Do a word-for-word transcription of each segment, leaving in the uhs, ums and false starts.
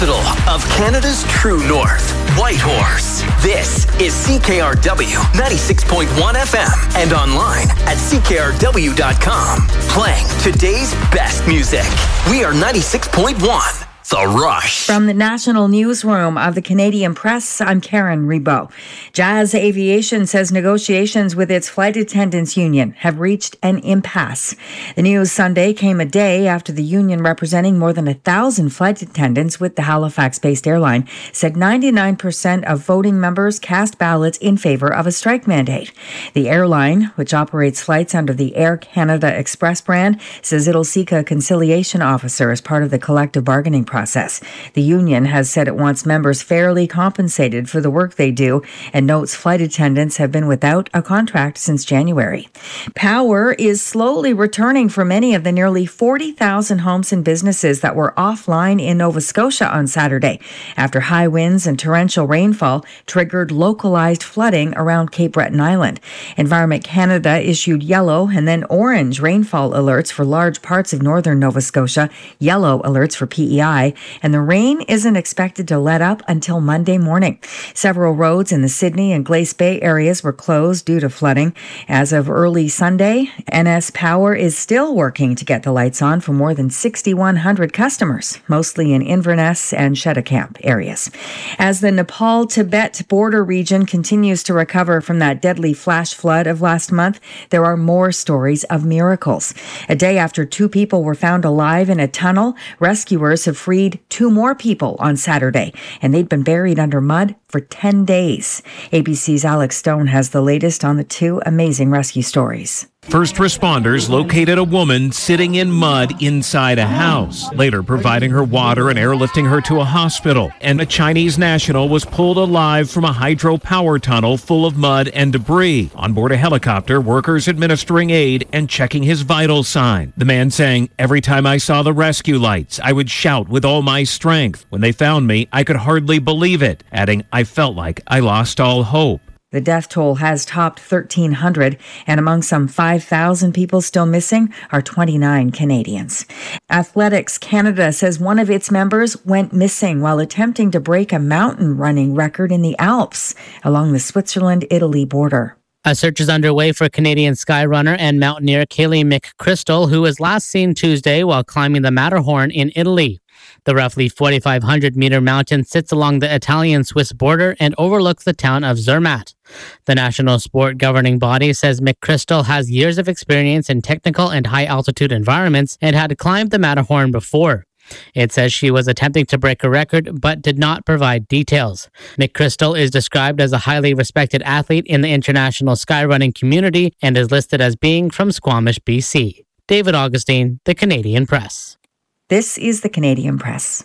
Of Canada's true north, Whitehorse. This is C K R W ninety-six point one F M and online at C K R W dot com. Playing today's best music. We are ninety-six point one. The Rush. From the National Newsroom of the Canadian Press, I'm Karen Rebo. Jazz Aviation says negotiations with its flight attendants union have reached an impasse. The news Sunday came a day after the union representing more than a thousand flight attendants with the Halifax-based airline said ninety-nine percent of voting members cast ballots in favor of a strike mandate. The airline, which operates flights under the Air Canada Express brand, says it'll seek a conciliation officer as part of the collective bargaining process. Process. The union has said it wants members fairly compensated for the work they do and notes flight attendants have been without a contract since January. Power is slowly returning for many of the nearly forty thousand homes and businesses that were offline in Nova Scotia on Saturday after high winds and torrential rainfall triggered localized flooding around Cape Breton Island. Environment Canada issued yellow and then orange rainfall alerts for large parts of northern Nova Scotia, yellow alerts for P E I, and the rain isn't expected to let up until Monday morning. Several roads in the Sydney and Glace Bay areas were closed due to flooding. As of early Sunday, N S Power is still working to get the lights on for more than six thousand one hundred customers, mostly in Inverness and Cheticamp areas. As the Nepal-Tibet border region continues to recover from that deadly flash flood of last month, there are more stories of miracles. A day after two people were found alive in a tunnel, rescuers have freed two more people on Saturday, and they'd been buried under mud for ten days. A B C's Alex Stone has the latest on the two amazing rescue stories. First responders located a woman sitting in mud inside a house, later providing her water and airlifting her to a hospital. And a Chinese national was pulled alive from a hydropower tunnel full of mud and debris. On board a helicopter, workers administering aid and checking his vital sign. The man saying, "Every time I saw the rescue lights, I would shout with all my strength. When they found me, I could hardly believe it," adding, "I felt like I lost all hope." The death toll has topped thirteen hundred, and among some five thousand people still missing are twenty-nine Canadians. Athletics Canada says one of its members went missing while attempting to break a mountain running record in the Alps along the Switzerland-Italy border. A search is underway for Canadian skyrunner and mountaineer Kaylee McChrystal, who was last seen Tuesday while climbing the Matterhorn in Italy. The roughly forty-five hundred meter mountain sits along the Italian-Swiss border and overlooks the town of Zermatt. The national sport governing body says McChrystal has years of experience in technical and high-altitude environments and had climbed the Matterhorn before. It says she was attempting to break a record, but did not provide details. McChrystal is described as a highly respected athlete in the international skyrunning community and is listed as being from Squamish, B C. David Augustine, The Canadian Press. This is The Canadian Press.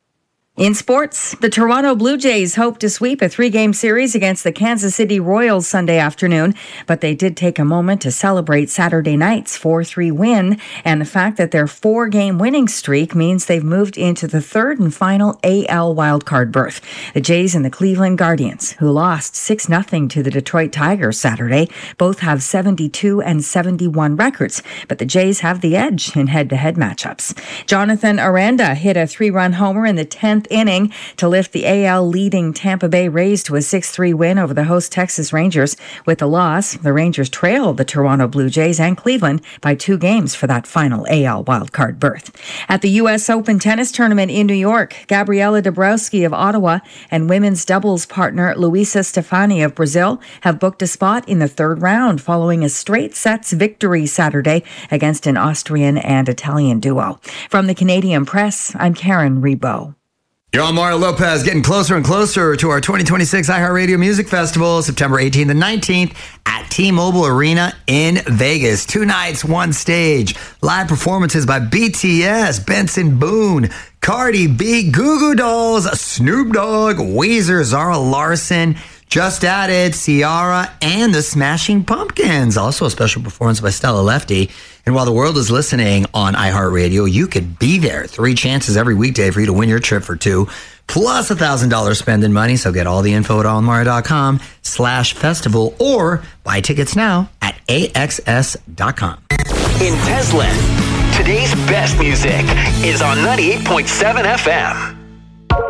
In sports, the Toronto Blue Jays hope to sweep a three-game series against the Kansas City Royals Sunday afternoon, but they did take a moment to celebrate Saturday night's four three win, and the fact that their four-game winning streak means they've moved into the third and final A L wildcard berth. The Jays and the Cleveland Guardians, who lost six nothing to the Detroit Tigers Saturday, both have seventy-two and seventy-one records, but the Jays have the edge in head-to-head matchups. Jonathan Aranda hit a three-run homer in the tenth inning to lift the A L leading Tampa Bay Rays to a six three win over the host Texas Rangers. With the loss, the Rangers trailed the Toronto Blue Jays and Cleveland by two games for that final A L wildcard berth. At the U S Open tennis tournament in New York, Gabriela Dabrowski of Ottawa and women's doubles partner Luisa Stefani of Brazil have booked a spot in the third round following a straight sets victory Saturday against an Austrian and Italian duo. From the Canadian Press, I'm Karen Rebo. You're on Mario Lopez, getting closer and closer to our twenty twenty-six iHeartRadio Music Festival, September eighteenth and nineteenth at T-Mobile Arena in Vegas. Two nights, one stage. Live performances by B T S, Benson Boone, Cardi B, Goo Goo Dolls, Snoop Dogg, Weezer, Zara Larsson, Just Added, Ciara, and the Smashing Pumpkins. Also a special performance by Stella Lefty. And while the world is listening on iHeartRadio, you could be there. Three chances every weekday for you to win your trip for two, plus one thousand dollars spending money. So get all the info at allenmario.com slash festival or buy tickets now at A X S dot com. In Teslin, today's best music is on ninety-eight point seven F M.